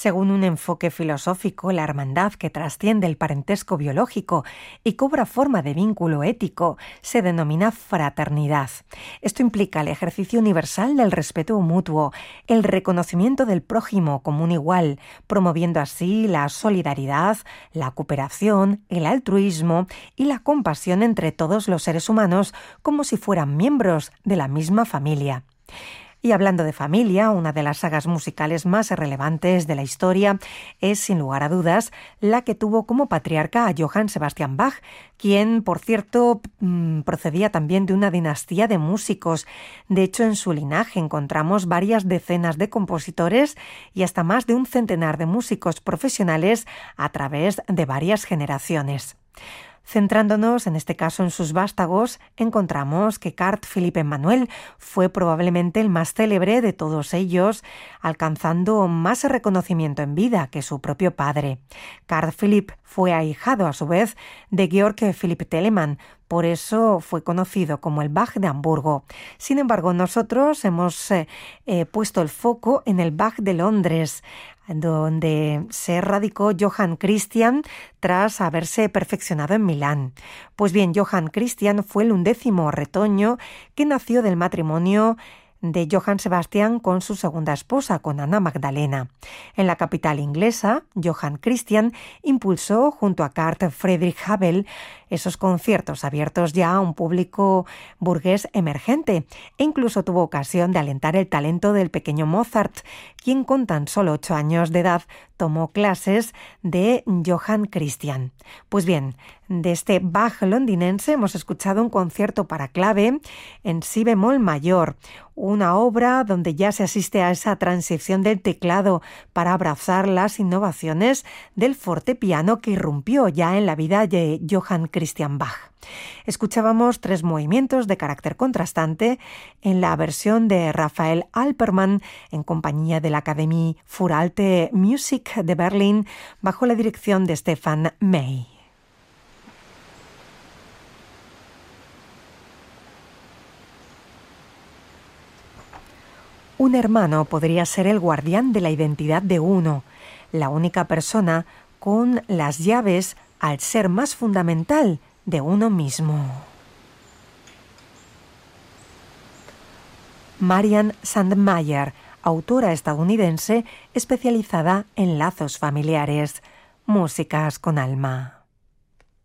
Según un enfoque filosófico, la hermandad que trasciende el parentesco biológico y cobra forma de vínculo ético se denomina fraternidad. Esto implica el ejercicio universal del respeto mutuo, el reconocimiento del prójimo como un igual, promoviendo así la solidaridad, la cooperación, el altruismo y la compasión entre todos los seres humanos como si fueran miembros de la misma familia. Y hablando de familia, una de las sagas musicales más relevantes de la historia es, sin lugar a dudas, la que tuvo como patriarca a Johann Sebastian Bach, quien, por cierto, procedía también de una dinastía de músicos. De hecho, en su linaje encontramos varias decenas de compositores y hasta más de un centenar de músicos profesionales a través de varias generaciones. Centrándonos en este caso en sus vástagos, encontramos que Carl Philipp Emanuel fue probablemente el más célebre de todos ellos, alcanzando más reconocimiento en vida que su propio padre. Carl Philipp fue ahijado a su vez de Georg Philipp Telemann, por eso fue conocido como el Bach de Hamburgo. Sin embargo, nosotros hemos puesto el foco en el Bach de Londres, donde se radicó Johann Christian tras haberse perfeccionado en Milán. Pues bien, Johann Christian fue el 11º retoño que nació del matrimonio de Johann Sebastian con su segunda esposa, con Ana Magdalena. En la capital inglesa, Johann Christian impulsó junto a Carl Friedrich Habel esos conciertos abiertos ya a un público burgués emergente e incluso tuvo ocasión de alentar el talento del pequeño Mozart, quien con tan solo 8 años de edad tomó clases de Johann Christian. Pues bien, de este Bach londinense hemos escuchado un concierto para clave en si bemol mayor, una obra donde ya se asiste a esa transición del teclado para abrazar las innovaciones del fortepiano que irrumpió ya en la vida de Johann Christian Bach. Escuchábamos 3 movimientos de carácter contrastante en la versión de Raphael Alpermann en compañía de la Academie für Alte Musik de Berlín bajo la dirección de Stefan May. Un hermano podría ser el guardián de la identidad de uno, la única persona con las llaves al ser más fundamental de uno mismo. Marian Sandmeyer, autora estadounidense especializada en lazos familiares. Músicas con alma.